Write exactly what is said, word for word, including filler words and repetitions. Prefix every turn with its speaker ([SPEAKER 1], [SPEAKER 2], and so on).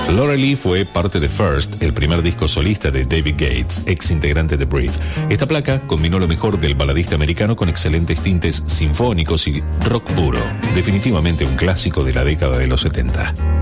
[SPEAKER 1] Laura Lee fue parte de First, el primer disco solista de David Gates, ex integrante de Breathe. Esta placa combinó lo mejor del baladista americano con excelentes tintes sinfónicos y rock puro. Definitivamente un clásico de la década de los setenta.